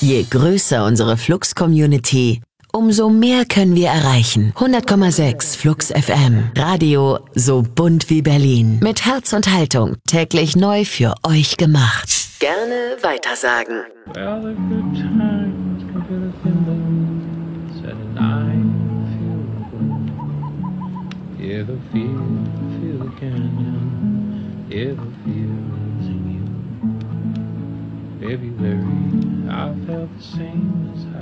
Je größer unsere Flux-Community, umso mehr können wir erreichen. 100,6 Flux FM. Radio so bunt wie Berlin. Mit Herz und Haltung. Täglich neu für euch gemacht. Gerne weitersagen. Well, the good times can feel the feelings and I feel good. Yeah, the feel the canyon. Yeah, the feel's in you. February, I felt the same as